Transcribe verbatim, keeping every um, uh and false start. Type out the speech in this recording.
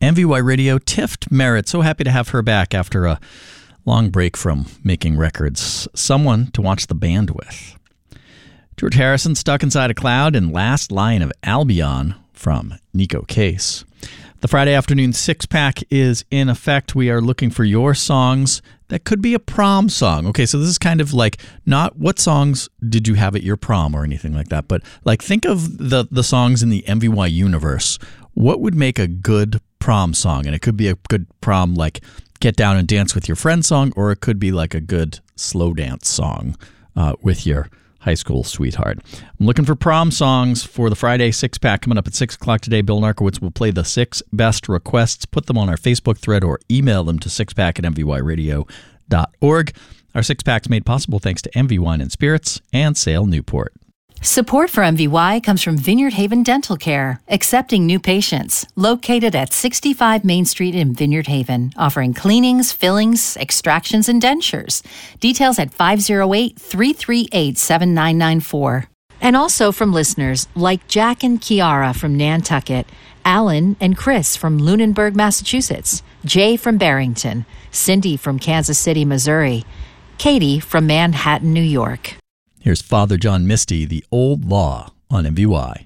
M V Y Radio, Tift Merritt. So happy to have her back after a long break from making records. Someone to watch the band with. George Harrison, Stuck Inside a Cloud, and Last Line of Albion from Nico Case. The Friday afternoon six-pack is in effect. We are looking for your songs that could be a prom song. Okay, so this is kind of like not what songs did you have at your prom or anything like that, but like think of the, the songs in the M V Y universe. What would make a good prom song? And it could be a good prom like Get Down and Dance with Your Friend song, or it could be like a good slow dance song uh, with your high school sweetheart. I'm looking for prom songs for the Friday six-pack coming up at six o'clock today. Bill Narkowitz will play the six best requests, put them on our Facebook thread, or email them to sixpack at m v y radio dot org. Our six-pack's made possible thanks to M V Wine and Spirits and Sale Newport. Support for M V Y comes from Vineyard Haven Dental Care, accepting new patients, located at sixty-five Main Street in Vineyard Haven, offering cleanings, fillings, extractions, and dentures. Details at five oh eight, three three eight, seven nine nine four. And also from listeners like Jack and Kiara from Nantucket, Alan and Chris from Lunenburg, Massachusetts, Jay from Barrington, Cindy from Kansas City, Missouri, Katie from Manhattan, New York. Here's Father John Misty, The Old Law on M V Y.